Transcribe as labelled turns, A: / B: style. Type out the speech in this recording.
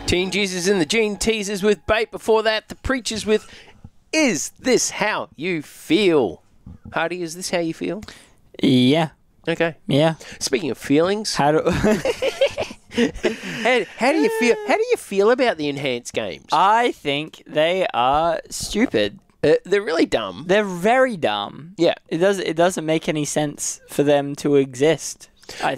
A: Teen Jesus and the Gene Teasers with Bait. Before that, the Preachers with Is This How You Feel? Hardy, is this how you feel?
B: Yeah.
A: Okay.
B: Yeah.
A: Speaking of feelings,
B: How do...
A: how do you feel? How do you feel about the enhanced games?
B: I think they are stupid.
A: They're really dumb.
B: They're very dumb.
A: Yeah.
B: It doesn't make any sense for them to exist. I